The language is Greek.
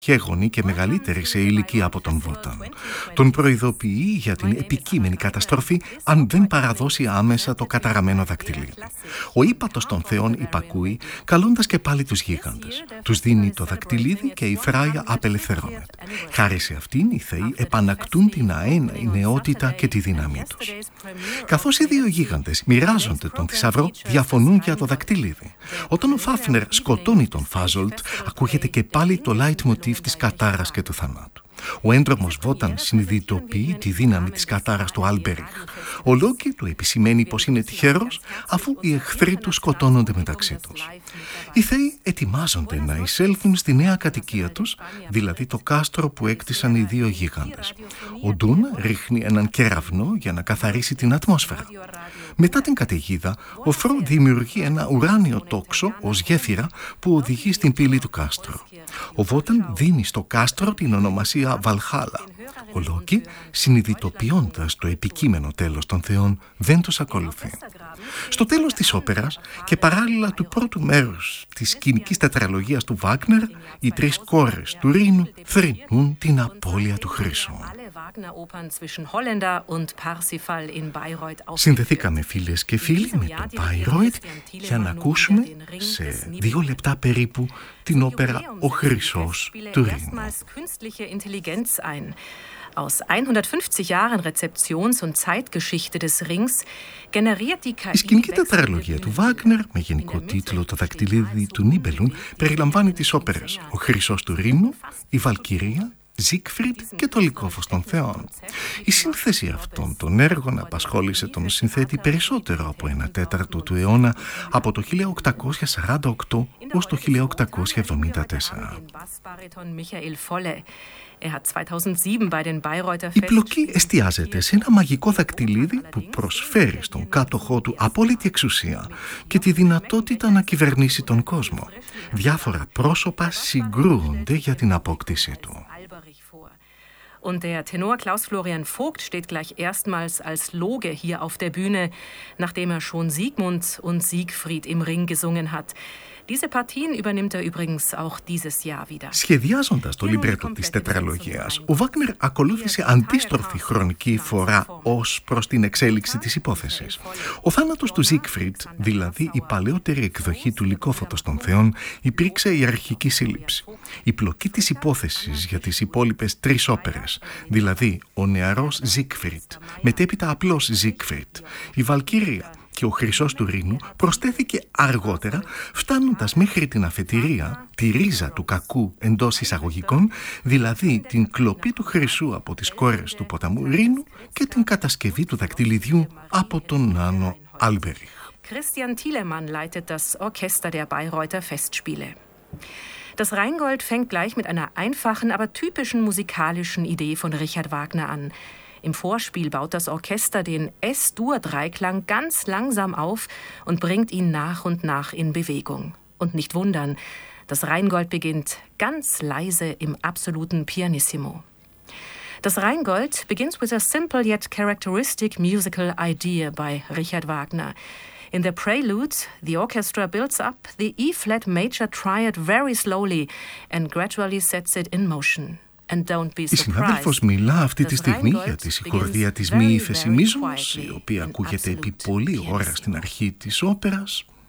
γεγονή και μεγαλύτερη σε ηλικία από τον Βόταν. Τον προειδοποιεί για την επικείμενη καταστροφή αν δεν παραδώσει άμεσα το καταραμένο δακτυλίδι. Ο ύπατος των θεών υπακούει, καλώντας και πάλι τους γίγαντες. Τους δίνει το δακτυλίδι και η Φράια απελευθερώνεται. Χάρη σε αυτήν οι θεοί επανακτούν την αέναη νεότητα και τη δύναμή τους. Καθώς οι δύο γίγαντες μοιράζονται τον θησαυρό, διαφωνούν για το δακτυλίδι. Όταν ο Φάφνερ σκοτώνει τον Φάζολτ, ακούγεται και πάλι το leitmotiv της κατάρας και του θανάτου. Ο έντρομος Βόταν συνειδητοποιεί τη δύναμη της κατάρας του Άλμπεριχ. Ο Λόκι του επισημαίνει πως είναι τυχερός, αφού οι εχθροί του σκοτώνονται μεταξύ τους. Οι θεοί ετοιμάζονται να εισέλθουν στη νέα κατοικία τους, δηλαδή το κάστρο που έκτισαν οι δύο γίγαντες. Ο Ντούν ρίχνει έναν κεραυνό για να καθαρίσει την ατμόσφαιρα. Μετά την καταιγίδα, ο Φρό δημιουργεί ένα ουράνιο τόξο ως γέφυρα που οδηγεί στην πύλη του κάστρου. Ο Βόταν δίνει στο κάστρο την ονομασία Βαλχάλα. Ο Λόκι, συνειδητοποιώντας το επικείμενο τέλος των θεών, δεν τους ακολουθεί. Στο τέλος της όπερας και παράλληλα του πρώτου μέρους της σκηνικής τετραλογίας του Βάγνερ, οι τρεις κόρες του Ρήνου θρηνούν την απώλεια του Χρυσού. Συνδεθήκαμε, φίλες και φίλοι, με τον Μπάιρόιτ για να ακούσουμε σε 2 λεπτά περίπου την όπερα «Ο Χρυσός του Ρήνου». Aus 150 Jahren Rezeptions- und Zeitgeschichte des Rings generiert die KI. Η σκηνική τετραλογία του Βάγνερ, με γενικό τίτλο «Το δακτυλίδι του Νίμπελουν», περιλαμβάνει τις όπερες «Ο Χρυσός του Ρήνου», «Η Βαλκυρία», Ζίγκφριντ και το Λυκόφος των Θεών. Η σύνθεση αυτών των έργων απασχόλησε τον συνθέτη περισσότερο από 1/4 του αιώνα, από το 1848 ως το 1874. Η πλοκή εστιάζεται σε ένα μαγικό δακτυλίδι που προσφέρει στον κάτοχό του απόλυτη εξουσία και τη δυνατότητα να κυβερνήσει τον κόσμο. Διάφορα πρόσωπα συγκρούονται για την απόκτησή του. Und der Tenor Klaus Florian Vogt steht gleich erstmals als Loge hier auf der Bühne, nachdem er schon Siegmund und Siegfried im Ring gesungen hat. Diese Partien übernimmt er übrigens auch dieses Jahr wieder. Σχεδιάζοντας το λιμπρέτο της τετραλογίας, ο Βάγνερ ακολούθησε αντίστροφη χρονική φορά ως προς την εξέλιξη της υπόθεσης. Ο θάνατος του Ζίγκφριντ, δηλαδή η παλαιότερη εκδοχή του Λυκόφωτος των Θεών, υπήρξε η αρχική σύλληψη. Η πλοκή της υπόθεσης για τις υπόλοιπες 3 όπερες, δηλαδή ο νεαρός Ζίγκφριντ, μετέπειτα απλός Ζίγκφριντ, η Βαλκυρία και ο Χρυσός του Ρήνου, προσθέθηκε αργότερα, φτάνοντας μέχρι την αφετηρία, τη ρίζα του κακού εντός εισαγωγικών, δηλαδή την κλοπή του χρυσού από τις κόρες του ποταμού Ρήνου και την κατασκευή του δακτυλιδιού από τον Άνω Άλμπεριχ. Christian Thielemann leitet das Orchester der Bayreuther Festspiele. Das Rheingold fängt gleich mit einer einfachen, aber typischen musikalischen Idee von Richard Wagner an. Im Vorspiel baut das Orchester den S-Dur-Dreiklang ganz langsam auf und bringt ihn nach und nach in Bewegung. Und nicht wundern, das Rheingold beginnt ganz leise im absoluten Pianissimo. Das Rheingold begins with a simple yet characteristic musical idea by Richard Wagner. In the prelude, the orchestra builds up the E-flat major triad very slowly and gradually sets it in motion. Η συνάδελφος μιλά αυτή τη στιγμή για τη συγχορδία της μη ύφεση μίζωνος, η οποία ακούγεται επί πολλή ώρα στην αρχή της όπερας.